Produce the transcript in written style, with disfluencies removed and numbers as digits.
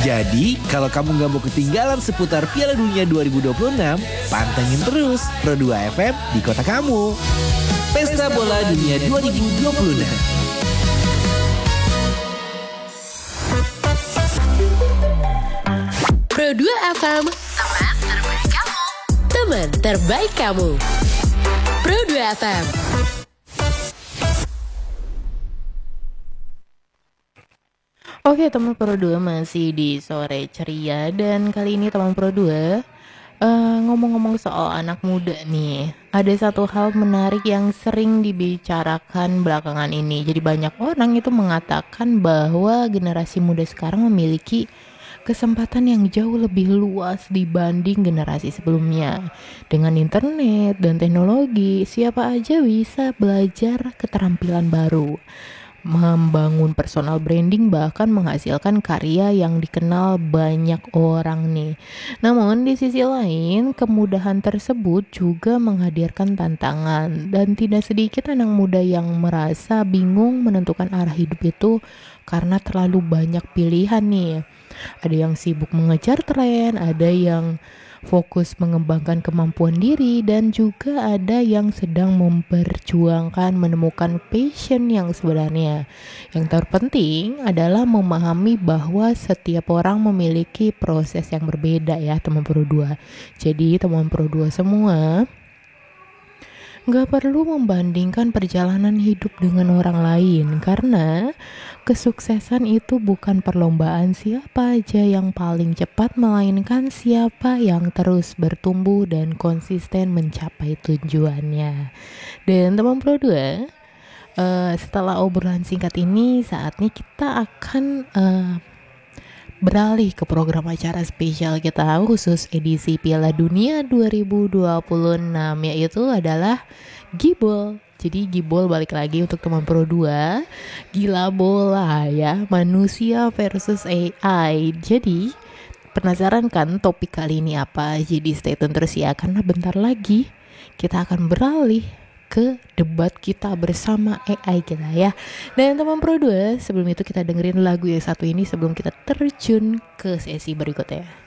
Jadi, kalau kamu nggak mau ketinggalan seputar Piala Dunia 2026, pantengin terus Pro 2 FM di kota kamu. Pesta Bola Dunia 2026. Pro 2 FM, teman terbaik kamu. Teman terbaik kamu. Pro 2 FM. Oke, teman Pro 2 masih di sore ceria, dan kali ini teman Pro 2 ngomong-ngomong soal anak muda nih. Ada satu hal menarik yang sering dibicarakan belakangan ini. Jadi banyak orang itu mengatakan bahwa generasi muda sekarang memiliki kesempatan yang jauh lebih luas dibanding generasi sebelumnya. Dengan internet dan teknologi, siapa aja bisa belajar keterampilan baru, membangun personal branding, bahkan menghasilkan karya yang dikenal banyak orang nih. Namun di sisi lain, kemudahan tersebut juga menghadirkan tantangan, dan tidak sedikit anak muda yang merasa bingung menentukan arah hidup itu karena terlalu banyak pilihan nih. Ada yang sibuk mengejar tren, ada yang fokus mengembangkan kemampuan diri, dan juga ada yang sedang memperjuangkan menemukan passion yang sebenarnya. Yang terpenting adalah memahami bahwa setiap orang memiliki proses yang berbeda ya teman Pro 2. Jadi teman Pro 2 semua, gak perlu membandingkan perjalanan hidup dengan orang lain, karena kesuksesan itu bukan perlombaan siapa aja yang paling cepat, melainkan siapa yang terus bertumbuh dan konsisten mencapai tujuannya. Dan teman Pro 2, setelah obrolan singkat ini, saatnya kita akan beralih ke program acara spesial kita khusus edisi Piala Dunia 2026, yaitu adalah Gibol. Jadi Gibol balik lagi untuk teman Pro 2, gila bola ya, manusia versus AI. Jadi penasaran kan topik kali ini apa? Jadi stay tune terus ya, karena bentar lagi kita akan beralih ke debat kita bersama AI kita ya. Dan teman Pro 2, sebelum itu kita dengerin lagu yang satu ini sebelum kita terjun ke sesi berikutnya.